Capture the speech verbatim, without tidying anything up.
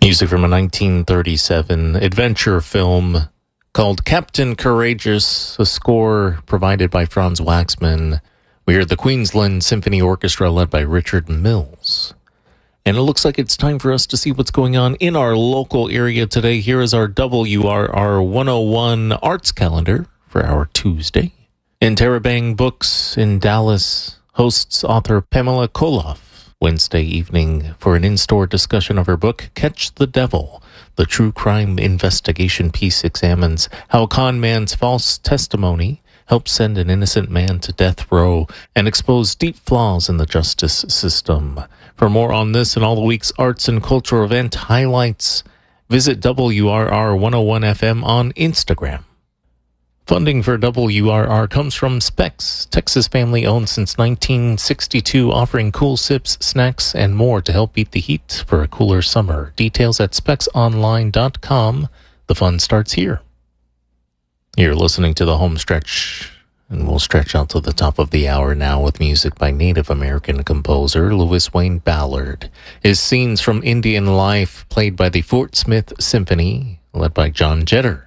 Music from a nineteen thirty-seven adventure film called Captain Courageous, a score provided by Franz Waxman. We heard the Queensland Symphony Orchestra led by Richard Mills. And it looks like it's time for us to see what's going on in our local area today. Here is our W R R one oh one Arts Calendar for our Tuesday. Interrobang Books in Dallas hosts author Pamela Koloff Wednesday evening for an in-store discussion of her book, Catch the Devil. The true crime investigation piece examines how a con man's false testimony helps send an innocent man to death row and expose deep flaws in the justice system. For more on this and all the week's arts and culture event highlights, visit W R R one oh one F M on Instagram. Funding for W R R comes from Specs, Texas family-owned since nineteen sixty-two, offering cool sips, snacks, and more to help beat the heat for a cooler summer. Details at specs online dot com. The fun starts here. You're listening to the home stretch, and we'll stretch out to the top of the hour now with music by Native American composer Louis Wayne Ballard. His scenes from Indian life played by the Fort Smith Symphony, led by John Jetter.